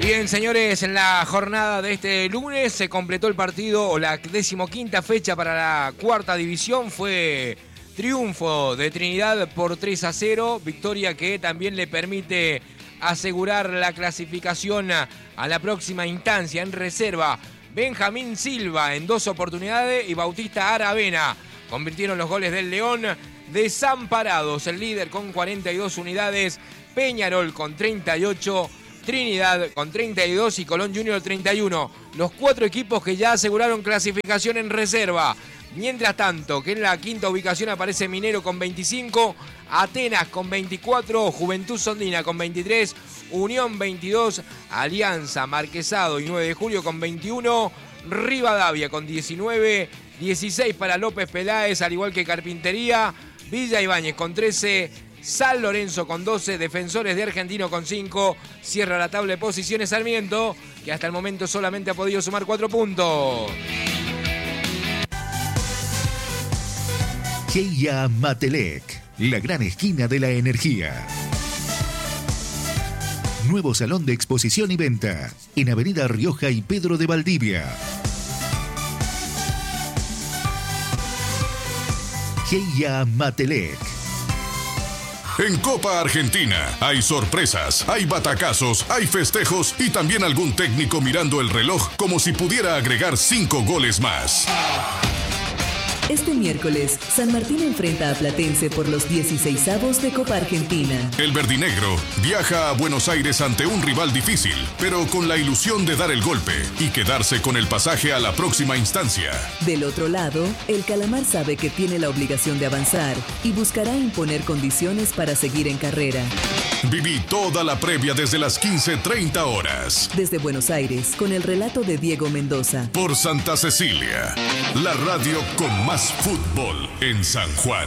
Bien, señores, en la jornada de este lunes se completó el partido, o la 15ª fecha para la cuarta división. Fue triunfo de Trinidad por 3-0, victoria que también le permite asegurar la clasificación a la próxima instancia. En reserva, Benjamín Silva en 2 oportunidades y Bautista Aravena convirtieron los goles del León. Desamparados, el líder con 42 unidades, Peñarol con 38, Trinidad con 32 y Colón Junior 31. Los 4 equipos que ya aseguraron clasificación en reserva. Mientras tanto, que en la quinta ubicación aparece Minero con 25, Atenas con 24, Juventud Sondina con 23, Unión 22, Alianza, Marquesado y 9 de Julio con 21, Rivadavia con 19, 16 para López Peláez, al igual que Carpintería, Villa Ibáñez con 13, San Lorenzo con 12, Defensores de Argentino con 5, cierra la tabla de posiciones Sarmiento, que hasta el momento solamente ha podido sumar 4 puntos. Cheia Matelec, la gran esquina de la energía. Nuevo salón de exposición y venta en Avenida Rioja y Pedro de Valdivia. Cheia Matelec. En Copa Argentina hay sorpresas, hay batacazos, hay festejos y también algún técnico mirando el reloj como si pudiera agregar 5 goles más. Este miércoles, San Martín enfrenta a Platense por los 16avos de Copa Argentina. El verdinegro viaja a Buenos Aires ante un rival difícil, pero con la ilusión de dar el golpe y quedarse con el pasaje a la próxima instancia. Del otro lado, el Calamar sabe que tiene la obligación de avanzar y buscará imponer condiciones para seguir en carrera. Viví toda la previa desde las 15:30 horas. Desde Buenos Aires, con el relato de Diego Mendoza. Por Santa Cecilia, la radio con más fútbol en San Juan.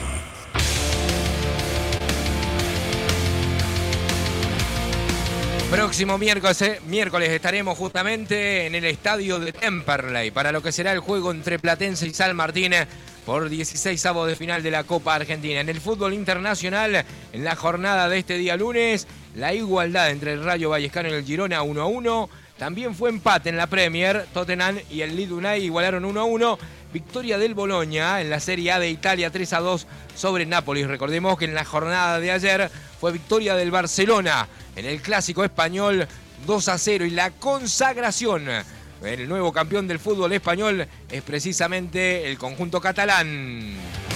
Próximo miércoles estaremos justamente en el estadio de Temperley para lo que será el juego entre Platense y San Martín por 16avos de final de la Copa Argentina. En el fútbol internacional, en la jornada de este día lunes, la igualdad entre el Rayo Vallecano y el Girona 1-1. También fue empate en la Premier. Tottenham y el Leeds United igualaron 1-1. Victoria del Bologna en la Serie A de Italia 3-2 sobre Nápoles. Recordemos que en la jornada de ayer fue victoria del Barcelona en el Clásico Español 2-0. Y la consagración, el nuevo campeón del fútbol español, es precisamente el conjunto catalán.